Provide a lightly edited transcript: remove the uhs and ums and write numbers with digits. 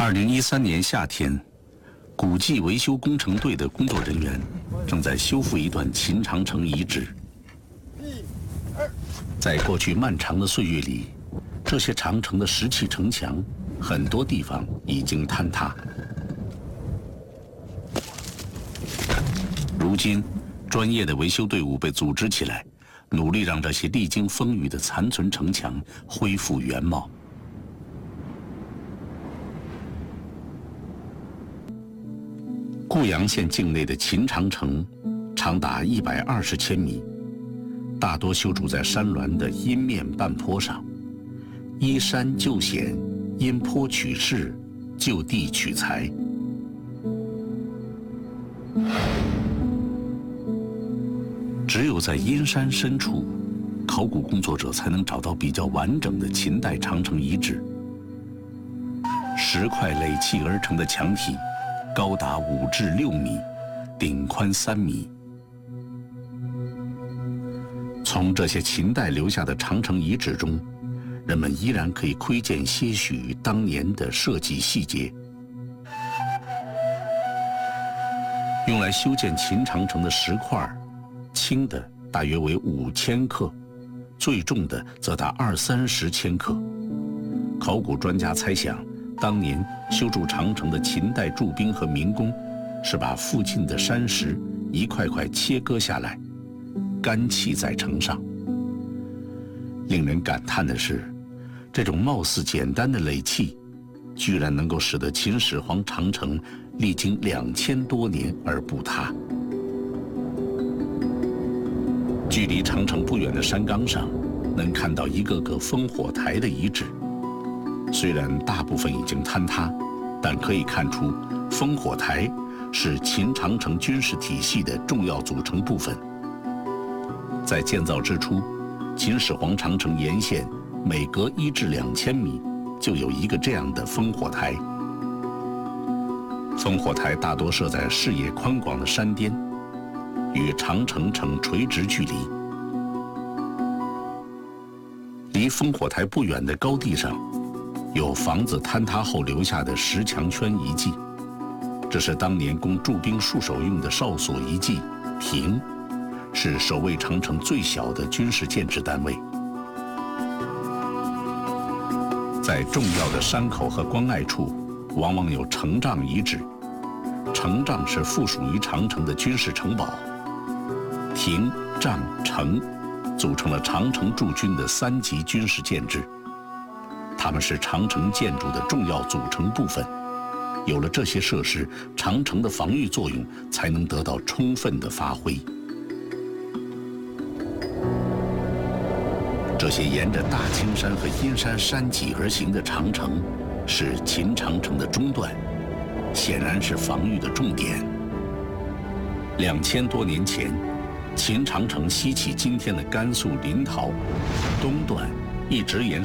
2013年夏天，古迹维修工程队的工作人员正在修复一段秦长城遗址。在过去漫长的岁月里，这些长城的石砌城墙，很多地方已经坍塌。如今，专业的维修队伍被组织起来，努力让这些历经风雨的残存城墙恢复原貌。固阳县境内的秦长城，长达120千米，大多修筑在山峦的阴面半坡上，依山就险，因坡取势，就地取材。只有在阴山深处，考古工作者才能找到比较完整的秦代长城遗址。石块垒砌而成的墙体，高达5至6米，顶宽3米。从这些秦代留下的长城遗址中，人们依然可以窥见些许当年的设计细节。用来修建秦长城的石块，轻的大约为5000克，最重的则达20-30千克。考古专家猜想，当年修筑长城的秦代驻兵和民工，是把附近的山石一块块切割下来，干砌在城上。令人感叹的是，这种貌似简单的垒砌，居然能够使得秦始皇长城历经2000多年而不塌。距离长城不远的山岗上，能看到一个个烽火台的遗址。虽然大部分已经坍塌，但可以看出，烽火台是秦长城军事体系的重要组成部分。在建造之初，秦始皇长城沿线每隔1至2000米就有一个这样的烽火台。烽火台大多设在视野宽广的山巅，与长城呈垂直距离。离烽火台不远的高地上，有房子坍塌后留下的石墙圈遗迹，这是当年供驻兵戍守用的哨所遗迹。亭是守卫长城最小的军事建制单位。在重要的山口和关隘处，往往有城帐遗址。城帐是附属于长城的军事城堡。亭、帐、城组成了长城驻军的3级军事建制。它们是长城建筑的重要组成部分，有了这些设施，长城的防御作用才能得到充分的发挥。这些沿着大青山和阴山山脊而行的长城，是秦长城的中段，显然是防御的重点。2000多年前，秦长城西起今天的甘肃临洮，东段一直沿